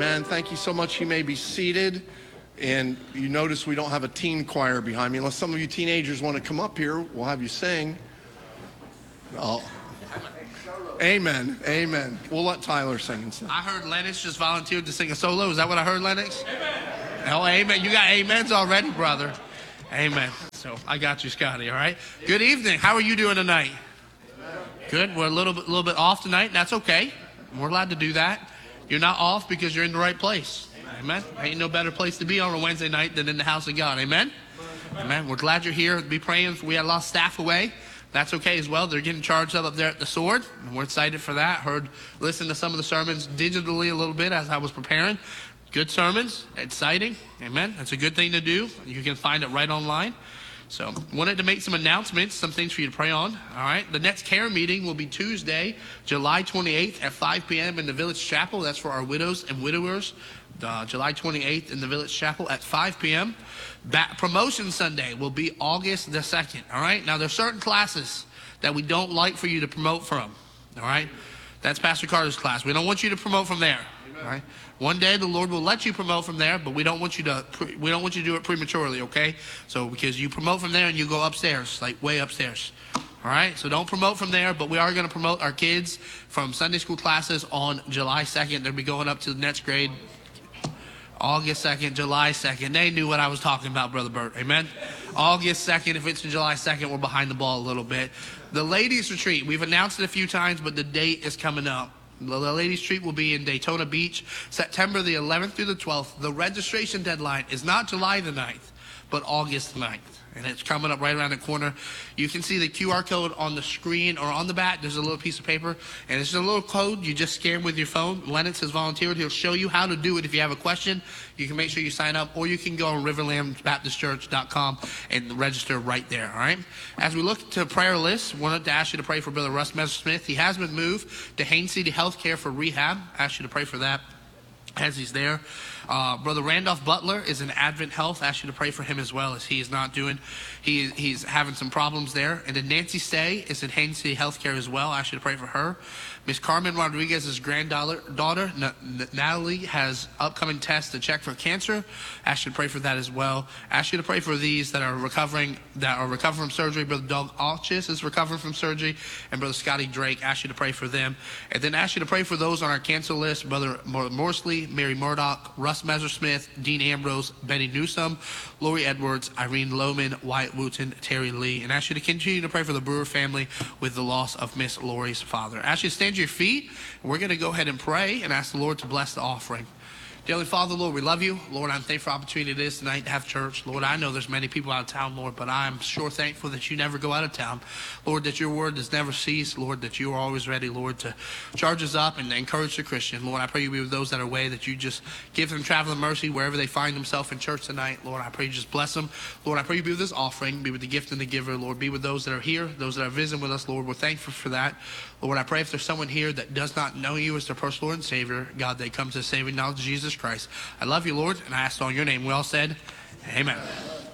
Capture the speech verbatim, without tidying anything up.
Amen. Thank you so much. You may be seated. And you notice we don't have a teen choir behind me. Unless some of you teenagers want to come up here, we'll have you sing. Oh. Amen. Amen. We'll let Tyler sing instead. I heard Lennox just volunteered to sing a solo. Is that what I heard, Lennox? Amen. Oh, amen. You got amens already, brother. Amen. So I got you, Scotty, all right? Good evening. How are you doing tonight? Good. We're a little bit, little bit off tonight. That's okay. We're allowed to do that. You're not off because you're in the right place. Amen. Ain't no better place to be on a Wednesday night than in the house of God. Amen. Amen. We're glad you're here. Be praying. We had a lot of staff away. That's okay as well. They're getting charged up up there at the Sword, and we're excited for that. Heard, listened to some of the sermons digitally a little bit as I was preparing. Good sermons, exciting. Amen. That's a good thing to do. You can find it right online. So, wanted to make some announcements, some things for you to pray on. All right. The next care meeting will be Tuesday, July twenty-eighth at five p.m. in the Village Chapel. That's for our widows and widowers. Uh, July twenty-eighth in the Village Chapel at five p.m. Back promotion Sunday will be August the second. All right. Now, there's certain classes that we don't like for you to promote from. All right. That's Pastor Carter's class. We don't want you to promote from there. All right. One day the Lord will let you promote from there, but we don't want you to we don't want you to do it prematurely. Okay. So because you promote from there and you go upstairs, like way upstairs. All right. So don't promote from there, but we are going to promote our kids from Sunday school classes on July second. They'll be going up to the next grade. August second, July second. They knew what I was talking about, Brother Bert. Amen? August second, if it's July second, we're behind the ball a little bit. The ladies' retreat, we've announced it a few times, but the date is coming up. The ladies' retreat will be in Daytona Beach, September the eleventh through the twelfth. The registration deadline is not July the ninth, but August the ninth. And it's coming up right around the corner. You can see the Q R code on the screen or on the back. There's a little piece of paper. And it's a little code you just scan with your phone. Lennox has volunteered. He'll show you how to do it. If you have a question, you can make sure you sign up. Or you can go on riverland baptist church dot com and register right there. All right? As we look to prayer lists, wanted to ask you to pray for Brother Russ Messersmith. He has been moved to Haines City Healthcare for rehab. Ask you to pray for that as he's there. Uh, Brother Randolph Butler is in Advent Health. Ask you to pray for him as well, as he is not doing, he he's having some problems there. And then Nancy Stay is in Haines City Healthcare as well. Ask you to pray for her. Miss Carmen Rodriguez's granddaughter, daughter, N- Natalie, has upcoming tests to check for cancer. Ask you to pray for that as well. Ask you to pray for these that are recovering, that are recovering from surgery. Brother Doug Alchis is recovering from surgery, and Brother Scotty Drake. Ask you to pray for them. And then ask you to pray for those on our cancel list: Brother Morsley, Mary Murdoch, Russ Messersmith, Dean Ambrose, Benny Newsome, Lori Edwards, Irene Lohman, Wyatt Wooten, Terry Lee. And ask you to continue to pray for the Brewer family with the loss of Miss Lori's father. Ask you to stand to your feet. We're going to go ahead and pray and ask the Lord to bless the offering. Dearly Father, Lord, we love you. Lord, I'm thankful for the opportunity it is tonight to have church. Lord, I know there's many people out of town, Lord, but I'm sure thankful that you never go out of town. Lord, that your word does never cease. Lord, that you are always ready, Lord, to charge us up and encourage the Christian. Lord, I pray you be with those that are away, that you just give them traveling mercy wherever they find themselves in church tonight. Lord, I pray you just bless them. Lord, I pray you be with this offering, be with the gift and the giver. Lord, be with those that are here, those that are visiting with us. Lord, we're thankful for that. Lord, I pray if there's someone here that does not know you as their personal Lord and Savior, God, they come to the saving knowledge of Jesus Christ. I love you, Lord, and I ask all in your name. We all said, amen.